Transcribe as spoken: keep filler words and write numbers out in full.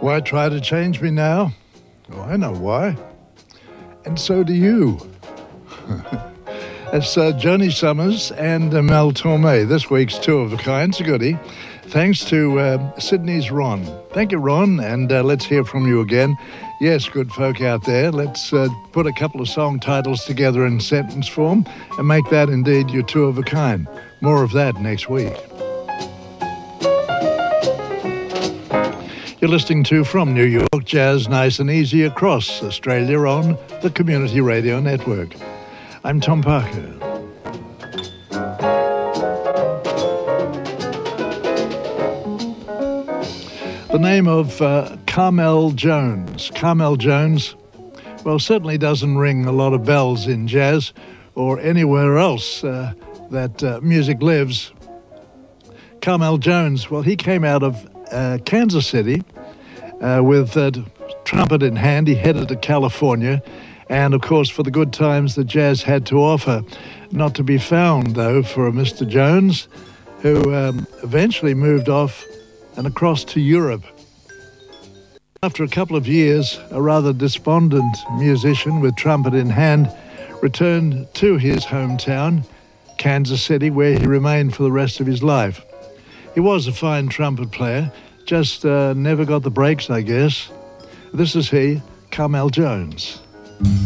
Why try to change me now? Oh, I know why. And so do you. It's uh, Joni Summers and uh, Mel Torme, this week's Two of a Kind's a goodie. Thanks to uh, Sydney's Ron. Thank you, Ron, and uh, let's hear from you again. Yes, good folk out there, let's uh, put a couple of song titles together in sentence form and make that indeed your two of a kind. More of that next week. You're listening to From New York, Jazz Nice and Easy across Australia on the Community Radio Network. I'm Tom Parker. The name of uh, Carmel Jones. Carmel Jones, well, certainly doesn't ring a lot of bells in jazz or anywhere else uh, that uh, music lives. Carmel Jones, well, he came out of uh, Kansas City uh, with a trumpet in hand. He headed to California. And, of course, for the good times that jazz had to offer. Not to be found, though, for Mister Jones, who um, eventually moved off and across to Europe. After a couple of years, a rather despondent musician with trumpet in hand returned to his hometown, Kansas City, where he remained for the rest of his life. He was a fine trumpet player, just uh, never got the breaks, I guess. This is he, Carmel Jones.